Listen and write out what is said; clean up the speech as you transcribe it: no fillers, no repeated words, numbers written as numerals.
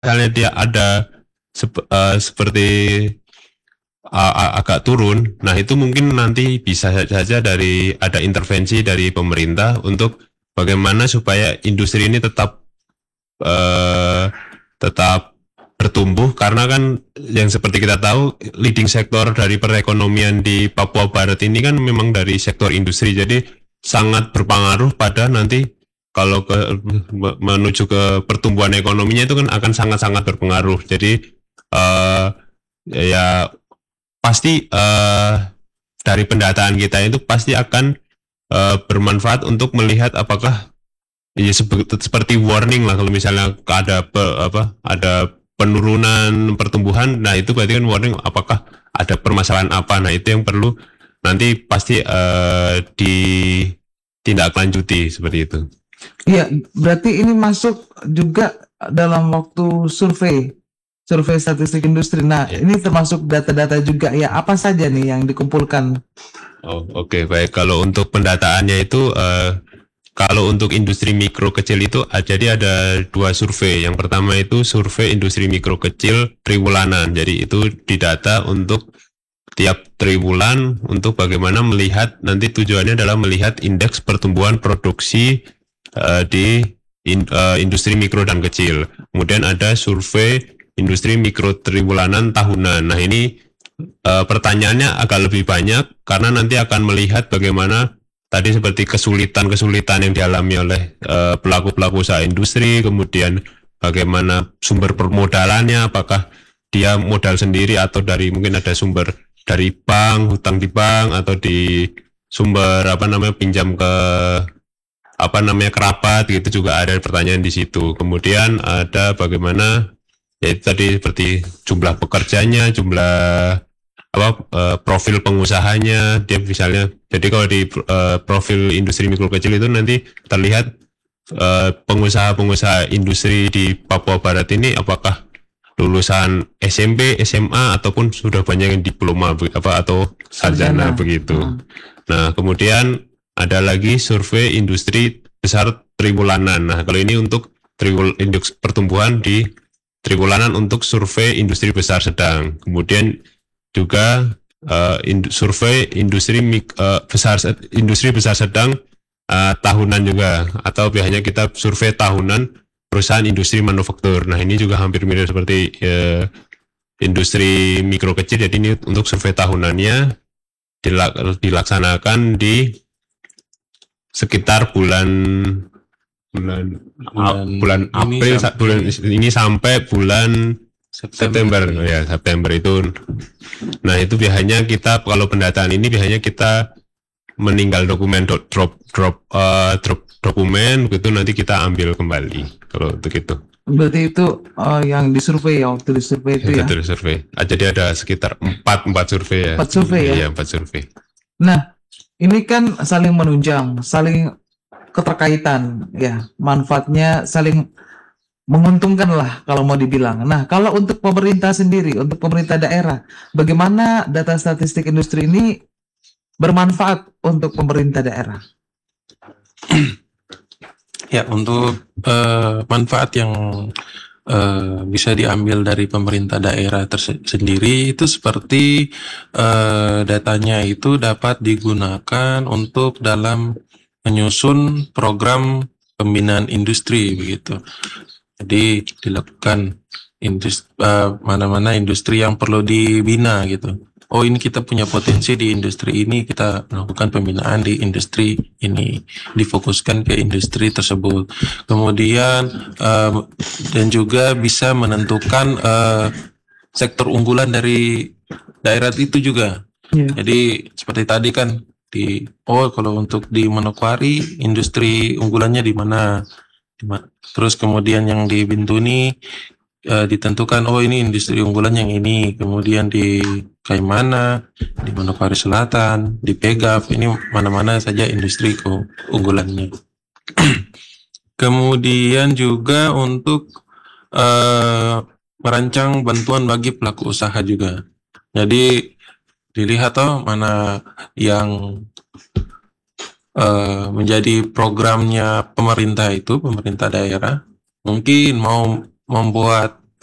misalnya dia ada seperti agak turun, nah itu mungkin nanti bisa saja dari ada intervensi dari pemerintah untuk bagaimana supaya industri ini uh, tetap bertumbuh, karena kan yang seperti kita tahu leading sektor dari perekonomian di Papua Barat ini kan memang dari sektor industri, jadi sangat berpengaruh pada nanti kalau menuju ke pertumbuhan ekonominya itu kan akan sangat-sangat berpengaruh. Jadi uh, ya pasti dari pendataan kita itu pasti akan bermanfaat untuk melihat apakah ya seperti warning lah, kalau misalnya ada penurunan pertumbuhan, nah itu berarti kan warning apakah ada permasalahan apa. Nah itu yang perlu nanti pasti ditindaklanjuti seperti itu. Iya, berarti ini masuk juga dalam waktu survei statistik industri. Nah, ini termasuk data-data juga ya. Apa saja nih yang dikumpulkan? Oh, oke, baik. Kalau untuk pendataannya itu kalau untuk industri mikro kecil itu jadi ada 2 survei. Yang pertama itu survei industri mikro kecil triwulanan. Jadi itu didata untuk tiap triwulan untuk bagaimana melihat, nanti tujuannya adalah melihat indeks pertumbuhan produksi di industri mikro dan kecil. Kemudian ada survei industri mikro triwulanan tahunan. Nah ini pertanyaannya agak lebih banyak karena nanti akan melihat bagaimana tadi seperti kesulitan-kesulitan yang dialami oleh pelaku-pelaku usaha industri, kemudian bagaimana sumber permodalannya, apakah dia modal sendiri atau dari mungkin ada sumber dari bank, hutang di bank, atau di sumber pinjam ke kerabat gitu, juga ada pertanyaan di situ. Kemudian ada bagaimana ya tadi seperti jumlah pekerjanya, jumlah profil pengusahanya, dia misalnya. Jadi kalau di profil industri mikro kecil itu nanti terlihat pengusaha-pengusaha industri di Papua Barat ini apakah lulusan SMP, SMA ataupun sudah banyak yang diploma atau sarjana begitu. Nah, kemudian ada lagi survei industri besar triwulanan. Nah, kalau ini untuk indeks pertumbuhan di triwulanan untuk survei industri besar sedang. Kemudian juga survei industri besar sedang tahunan juga, atau biasanya kita survei tahunan perusahaan industri manufaktur. Nah ini juga hampir mirip seperti industri mikro kecil. Jadi ini untuk survei tahunannya dilaksanakan di sekitar bulan April, bulan ini sampai bulan September ya, September itu. Nah itu biasanya kita kalau pendataan ini biasanya kita meninggal dokumen drop dokumen begitu, nanti kita ambil kembali kalau untuk itu. Berarti itu yang disurvei ya, waktu disurvei itu ya? Betul, survei. Jadi ada sekitar 4 survei ya. 4 survei ya? Iya, 4 survei. Nah, ini kan saling menunjang, saling keterkaitan ya, manfaatnya saling menguntungkan lah kalau mau dibilang. Nah, kalau untuk pemerintah sendiri, untuk pemerintah daerah, bagaimana data statistik industri ini bermanfaat untuk pemerintah daerah? Ya, untuk manfaat yang bisa diambil dari pemerintah daerah sendiri itu seperti datanya itu dapat digunakan untuk dalam menyusun program pembinaan industri begitu. Jadi dilakukan mana-mana industri yang perlu dibina gitu. Oh ini kita punya potensi di industri ini, kita melakukan pembinaan di industri ini, difokuskan ke industri tersebut. Kemudian dan juga bisa menentukan sektor unggulan dari daerah itu juga. Jadi seperti tadi kan kalau untuk di Manokwari industri unggulannya di mana. Terus kemudian yang di Bintuni ditentukan ini industri unggulan yang ini. Kemudian di Kaimana, di Manokwari Selatan, di Pegaf, ini mana-mana saja industri unggulannya. Kemudian juga untuk merancang bantuan bagi pelaku usaha juga. Jadi dilihat mana yang menjadi programnya pemerintah daerah, mungkin mau membuat